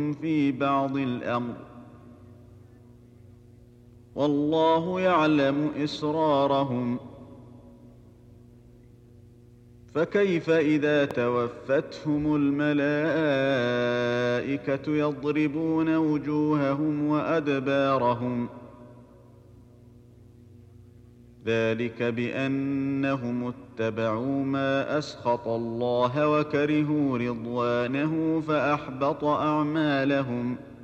في بعض الأمر، والله يعلم إسرارهم. فكيف إذا توفتهم الملائكة يضربون وجوههم وأدبارهم؟ ذلك بأنهم اتبعوا ما أسخط الله وكرهوا رضوانه فأحبط أعمالهم.